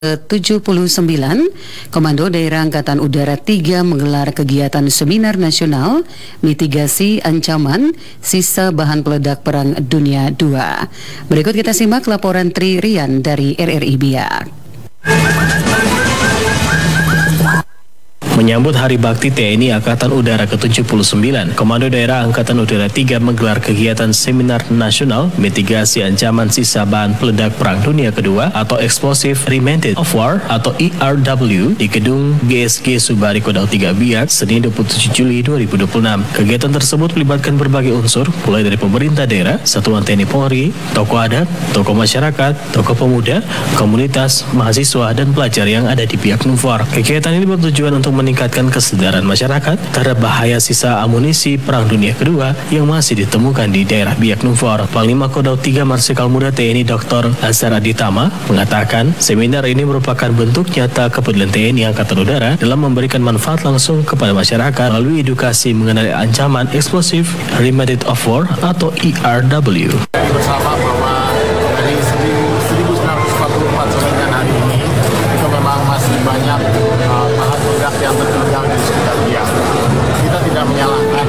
ke-79, Komando Daerah Angkatan Udara 3 menggelar kegiatan Seminar Nasional Mitigasi Ancaman Sisa Bahan Peledak Perang Dunia II. Berikut kita simak laporan Tri Rian dari RRI Biak. Menyambut Hari Bakti TNI Angkatan Udara ke-79, Komando Daerah Angkatan Udara 3 menggelar kegiatan Seminar Nasional Mitigasi Ancaman Sisa Bahan Peledak Perang Dunia II atau Explosive Remnant of War atau ERW di Gedung GSG Subari Kodam 3 Biak, Senin 27 Juli 2026. Kegiatan tersebut melibatkan berbagai unsur, mulai dari pemerintah daerah, satuan TNI Polri, tokoh adat, tokoh masyarakat, tokoh pemuda, komunitas, mahasiswa, dan pelajar yang ada di Biak Numfor. Kegiatan ini bertujuan untuk meningkatkan kesadaran masyarakat terhadap bahaya sisa amunisi Perang Dunia Kedua yang masih ditemukan di daerah Biak Numfor. Panglima Kodam 3 Marsikal Muda TNI Dr. Azhar Aditama mengatakan seminar ini merupakan bentuk nyata kepedulian TNI Angkatan Udara dalam memberikan manfaat langsung kepada masyarakat melalui edukasi mengenai ancaman eksplosif Remnant of War atau ERW. Bersama bahwa dari 1944 sampai dengan hari ini itu memang masih banyak bahan peledak yang tertinggal di sekitar Biak. Kita tidak menyalahkan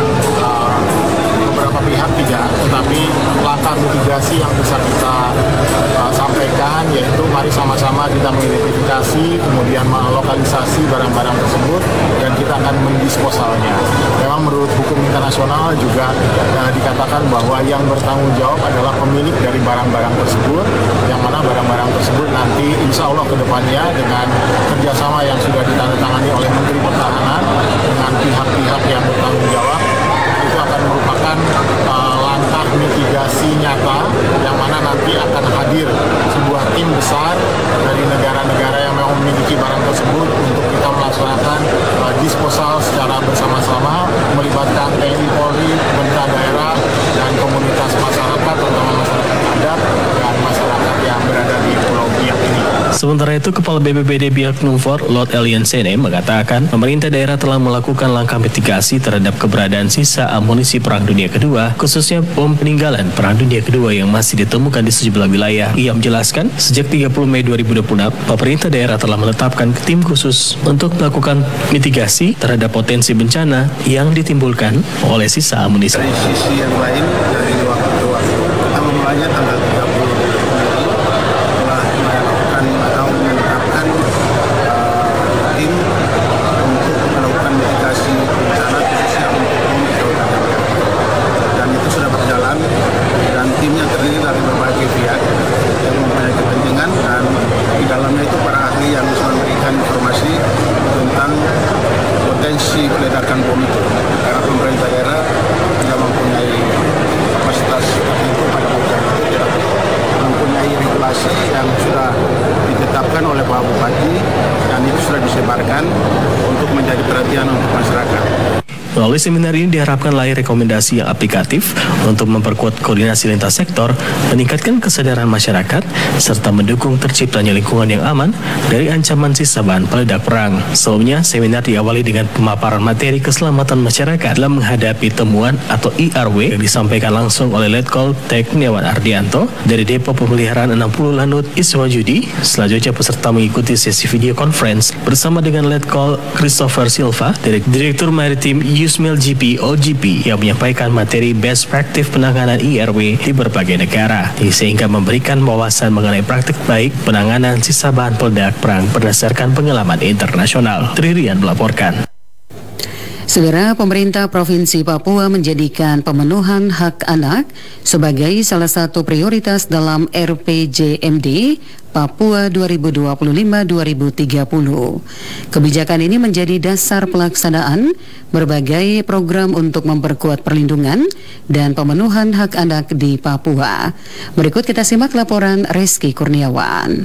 beberapa pihak tidak, tetapi langkah mitigasi yang bisa kita sampaikan yaitu mari sama-sama kita mengidentifikasi, kemudian melokalisasi barang-barang tersebut dan kita akan mendisposalnya. Memang menurut hukum internasional juga dikatakan bahwa yang bertanggung jawab adalah pemilik dari barang-barang tersebut, yang mana barang-barang tersebut nanti insya Allah ke depannya dengan kerjasama yang sudah ditandatangani oleh Menteri Pertahanan dengan pihak-pihak yang bertanggung jawab, itu akan merupakan langkah mitigasi nyata yang mana nanti akan hadir sebuah tim besar dari negara-negara yang memang memiliki barang tersebut untuk kita melaksanakan disposal secara bersama-sama melibatkan TNI Polri, pemerintah daerah, dan komunitas masyarakat, terutama masyarakat adat dan masyarakat yang berada di Pulau Biak ini. Sementara itu, Kepala BPBD Biak Numfor, Lot Elian Sene, mengatakan pemerintah daerah telah melakukan langkah mitigasi terhadap keberadaan sisa amunisi Perang Dunia Kedua, khususnya bom peninggalan Perang Dunia Kedua yang masih ditemukan di sejumlah wilayah. Ia menjelaskan, sejak 30 Mei 2026, pemerintah daerah telah menetapkan tim khusus untuk melakukan mitigasi terhadap potensi bencana yang ditimbulkan oleh sisa amunisi. Dari sisi yang lain, dari waktu ke waktu, kita memulainya tanggal 30 tim untuk melakukan mitigasi bencana khususnya untuk di Jawa Tengah, dan itu sudah berjalan dan timnya terdiri dari berbagai pihak yang mempunyai kepentingan, dan di dalamnya itu para ahli yang bisa memberikan informasi tentang potensi peledakan bom itu, karena pemerintah daerah tidak mempunyai kapasitas seperti itu pada bidang itu, tidak mempunyai regulasi yang sudah ditetapkan oleh Pak Bupati dan itu sudah disebarkan untuk menjadi perhatian untuk masyarakat. Melalui seminar ini diharapkan lahir rekomendasi yang aplikatif untuk memperkuat koordinasi lintas sektor, meningkatkan kesadaran masyarakat, serta mendukung terciptanya lingkungan yang aman dari ancaman sisa bahan peledak perang. Sebelumnya, seminar diawali dengan pemaparan materi keselamatan masyarakat dalam menghadapi temuan atau ERW yang disampaikan langsung oleh Letkol Tekniawan Ardianto dari Depo Pemeliharaan 60 Lanut Iswajudi. Selanjutnya peserta mengikuti sesi video conference bersama dengan Letkol Christopher Silva dari Direktur Maritim Yusmil GP OGP yang menyampaikan materi best practice penanganan ERW di berbagai negara, sehingga memberikan wawasan mengenai praktik baik penanganan sisa bahan peledak perang berdasarkan pengalaman internasional. Tri Rian melaporkan. Saudara, pemerintah Provinsi Papua menjadikan pemenuhan hak anak sebagai salah satu prioritas dalam RPJMD Papua 2025-2030. Kebijakan ini menjadi dasar pelaksanaan berbagai program untuk memperkuat perlindungan dan pemenuhan hak anak di Papua. Berikut kita simak laporan Reski Kurniawan.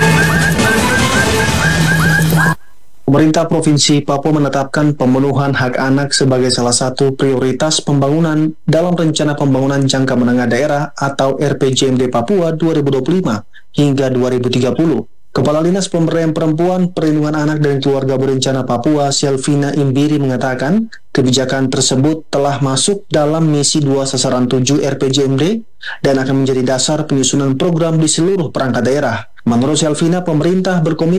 Pemerintah Provinsi Papua menetapkan pemenuhan hak anak sebagai salah satu prioritas pembangunan dalam Rencana Pembangunan Jangka Menengah Daerah atau RPJMD Papua 2025 hingga 2030. Kepala Dinas Pemberdayaan Perempuan, Perlindungan Anak dan Keluarga Berencana Papua, Selvina Imbiri, mengatakan kebijakan tersebut telah masuk dalam misi 2 sasaran 7 RPJMD dan akan menjadi dasar penyusunan program di seluruh perangkat daerah. Menurut Selvina, pemerintah berkomitmen